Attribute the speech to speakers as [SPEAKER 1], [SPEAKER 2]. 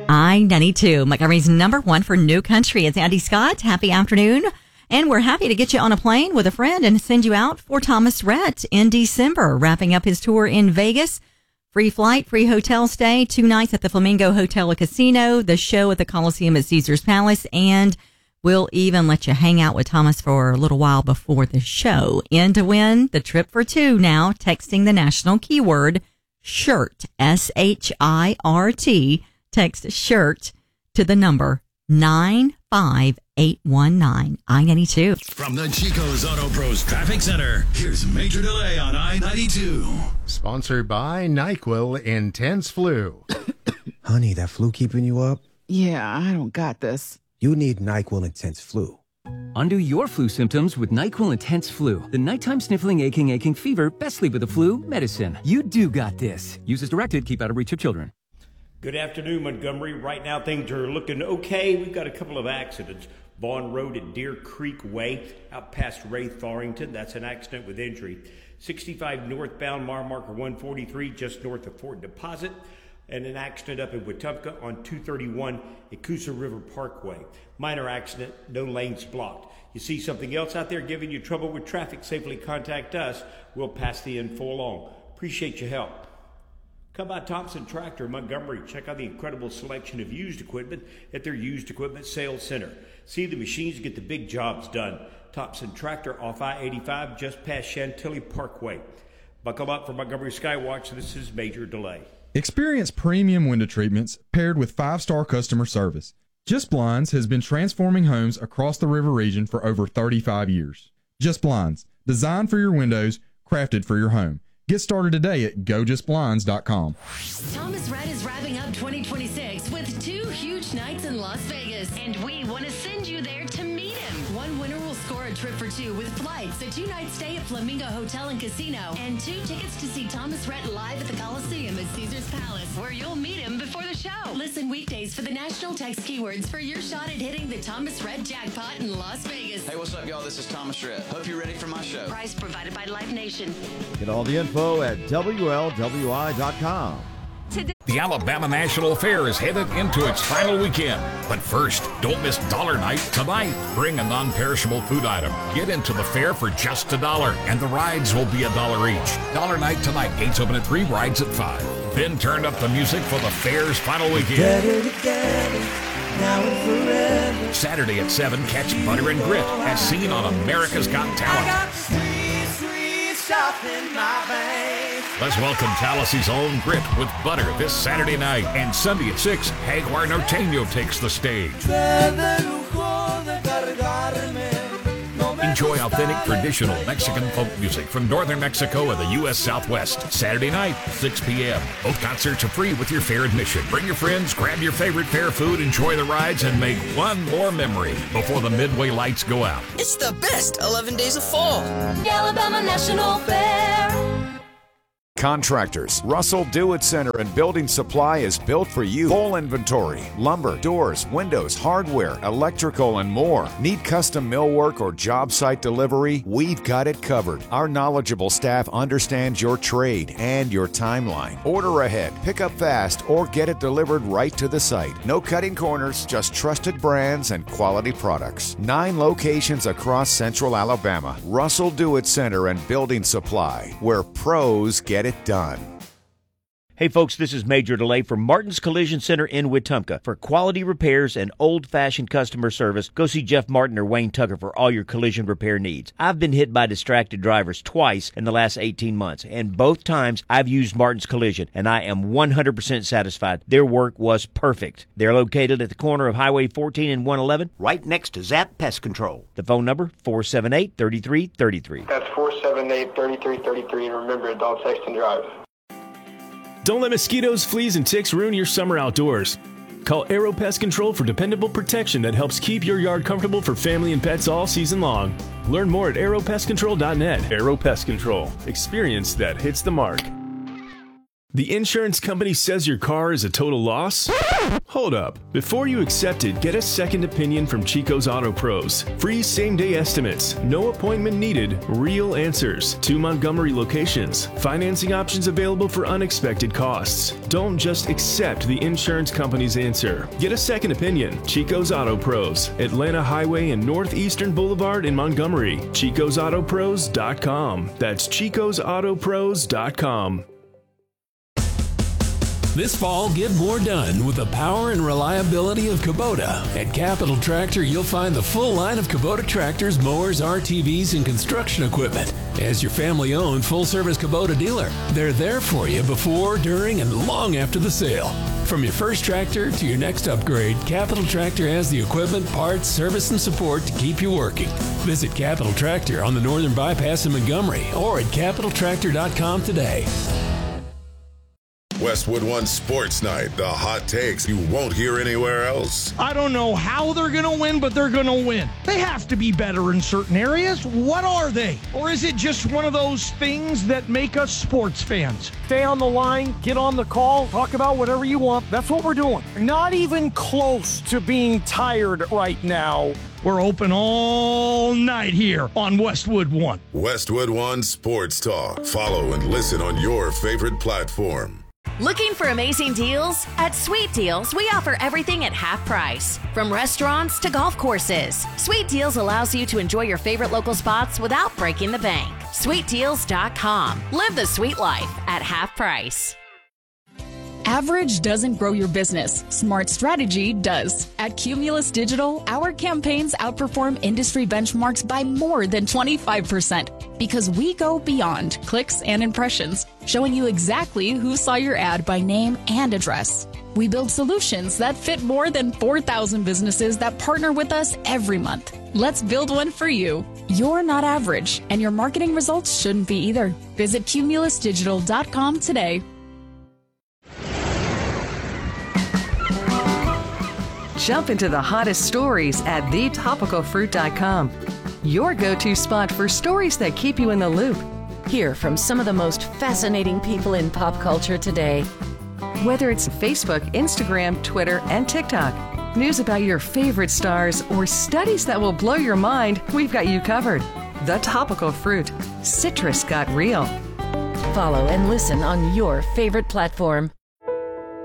[SPEAKER 1] I-92, Montgomery's number one for new country. It's Andy Scott. Happy afternoon. And we're happy to get you on a plane with a friend and send you out for Thomas Rhett in December, wrapping up his tour in Vegas. Free flight, free hotel stay, 2 nights at the Flamingo Hotel and Casino, the show at the Coliseum at Caesars Palace, and we'll even let you hang out with Thomas for a little while before the show. In to win the trip for 2 now, texting the national keyword SHIRT, SHIRT. Text SHIRT to the number 95819. I-92.
[SPEAKER 2] From the Chico's Auto Pros Traffic Center, here's Major Delay on I-92.
[SPEAKER 3] Sponsored by NyQuil Intense Flu.
[SPEAKER 4] Honey, that flu keeping you up?
[SPEAKER 5] Yeah, I don't got this.
[SPEAKER 4] You need NyQuil Intense Flu.
[SPEAKER 6] Undo your flu symptoms with NyQuil Intense Flu. The nighttime sniffling, aching fever, best sleep with the flu medicine. You do got this. Use as directed. Keep out of reach of children.
[SPEAKER 7] Good afternoon, Montgomery. Right now, things are looking okay. We've got a couple of accidents. Vaughn Road at Deer Creek Way, out past Ray Thorington. That's an accident with injury. 65 northbound, mile marker 143, just north of Fort Deposit. And an accident up in Wetumpka on 231 at Coosa River Parkway. Minor accident, no lanes blocked. You see something else out there giving you trouble with traffic, safely contact us. We'll pass the info along. Appreciate your help. Come by Thompson Tractor, Montgomery. Check out the incredible selection of used equipment at their used equipment sales center. See the machines get the big jobs done. Thompson Tractor off I-85 just past Chantilly Parkway. Buckle up for Montgomery Skywatch. This is Major Delay.
[SPEAKER 8] Experience premium window treatments paired with 5-star customer service. Just Blinds has been transforming homes across the river region for over 35 years. Just Blinds, designed for your windows, crafted for your home. Get started today at gojustblinds.com.
[SPEAKER 9] Thomas Rhett is wrapping up 2026 with 2 huge nights in Las Vegas, and we want to send you there to meet him. One winner will score a trip for 2 with flights, a 2-night stay at Flamingo Hotel and Casino, and 2 tickets to see Thomas Rhett live at the Coliseum at Caesars Palace, where you'll meet him before the show. Listen weekdays for the national text keywords for your shot at hitting the Thomas Rhett jackpot in Las Vegas.
[SPEAKER 10] Hey, what's up, y'all? This is Thomas Rhett. Hope you're ready for my show.
[SPEAKER 9] Prize provided by Live Nation.
[SPEAKER 11] Get all the info at WLWI.com.
[SPEAKER 2] The Alabama National Fair is headed into its final weekend. But first, don't miss Dollar Night tonight. Bring a non-perishable food item. Get into the fair for just $1, and the rides will be $1 each. Dollar Night tonight. Gates open at 3, rides at 5. Then turn up the music for the fair's final weekend.
[SPEAKER 12] Now and forever.
[SPEAKER 2] Saturday at 7, catch Butter and Grit as seen on America's Got Talent.
[SPEAKER 12] I got sweet, sweet stuff in my veins.
[SPEAKER 2] Let's welcome Tallahassee own Grit with Butter this Saturday night. And Sunday at 6, Jaguar Norteño takes the stage. Enjoy authentic, traditional Mexican folk music from northern Mexico and the U.S. Southwest. Saturday night, 6 p.m. Both concerts are free with your fair admission. Bring your friends, grab your favorite fair food, enjoy the rides, and make one more memory before the Midway lights go out.
[SPEAKER 13] It's the best 11 days of fall.
[SPEAKER 9] The Alabama National Fair.
[SPEAKER 14] Contractors. Russell Do-It Center and Building Supply is built for you. Full inventory. Lumber, doors, windows, hardware, electrical, and more. Need custom millwork or job site delivery? We've got it covered. Our knowledgeable staff understands your trade and your timeline. Order ahead, pick up fast, or get it delivered right to the site. No cutting corners, just trusted brands and quality products. 9 locations across Central Alabama. Russell Do-It Center and Building Supply, where pros get it done.
[SPEAKER 7] Hey folks, this is Major Delay from Martin's Collision Center in Wetumpka. For quality repairs and old-fashioned customer service, go see Jeff Martin or Wayne Tucker for all your collision repair needs. I've been hit by distracted drivers twice in the last 18 months, and both times I've used Martin's Collision, and I am 100% satisfied. Their work was perfect. They're located at the corner of Highway 14 and 111, right next to Zap Pest Control. The phone number, 478-3333.
[SPEAKER 15] That's 478-3333, and remember, don't text and drive.
[SPEAKER 16] Don't let mosquitoes, fleas, and ticks ruin your summer outdoors. Call Aero Pest Control for dependable protection that helps keep your yard comfortable for family and pets all season long. Learn more at aeropestcontrol.net. Aero Pest Control. Experience that hits the mark. The insurance company says your car is a total loss? Hold up. Before you accept it, get a second opinion from Chico's Auto Pros. Free same-day estimates, no appointment needed, real answers. 2 Montgomery locations. Financing options available for unexpected costs. Don't just accept the insurance company's answer. Get a second opinion. Chico's Auto Pros. Atlanta Highway and Northeastern Boulevard in Montgomery. ChicosAutoPros.com. That's ChicosAutoPros.com.
[SPEAKER 17] This fall, get more done with the power and reliability of Kubota. At Capital Tractor, you'll find the full line of Kubota tractors, mowers, RTVs, and construction equipment. As your family-owned, full-service Kubota dealer, they're there for you before, during, and long after the sale. From your first tractor to your next upgrade, Capital Tractor has the equipment, parts, service, and support to keep you working. Visit Capital Tractor on the Northern Bypass in Montgomery or at CapitalTractor.com today.
[SPEAKER 18] Westwood One Sports Night, the hot takes you won't hear anywhere else.
[SPEAKER 19] I don't know how they're going to win, but they're going to win. They have to be better in certain areas. What are they? Or is it just one of those things that make us sports fans? Stay on the line, get on the call, talk about whatever you want. That's what we're doing. Not even close to being tired right now. We're open all night here on Westwood One.
[SPEAKER 18] Westwood One Sports Talk. Follow and listen on your favorite platform.
[SPEAKER 9] Looking for amazing deals? At Sweet Deals, we offer everything at half price. From restaurants to golf courses, Sweet Deals allows you to enjoy your favorite local spots without breaking the bank. SweetDeals.com. Live the sweet life at half price.
[SPEAKER 20] Average doesn't grow your business. Smart strategy does. At Cumulus Digital, our campaigns outperform industry benchmarks by more than 25% because we go beyond clicks and impressions, showing you exactly who saw your ad by name and address. We build solutions that fit more than 4,000 businesses that partner with us every month. Let's build one for you. You're not average, and your marketing results shouldn't be either. Visit CumulusDigital.com today.
[SPEAKER 21] Jump into the hottest stories at thetopicalfruit.com. Your go-to spot for stories that keep you in the loop.
[SPEAKER 22] Hear from some of the most fascinating people in pop culture today.
[SPEAKER 21] Whether it's Facebook, Instagram, Twitter, and TikTok, news about your favorite stars, or studies that will blow your mind, we've got you covered. The Topical Fruit. Citrus got real.
[SPEAKER 22] Follow and listen on your favorite platform.